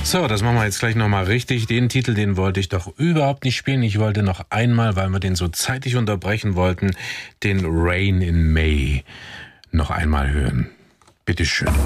So, das machen wir jetzt gleich nochmal richtig. Den Titel, den wollte ich doch überhaupt nicht spielen. Ich wollte noch einmal, weil wir den so zeitig unterbrechen wollten, den Rain in May noch einmal hören. Bitteschön.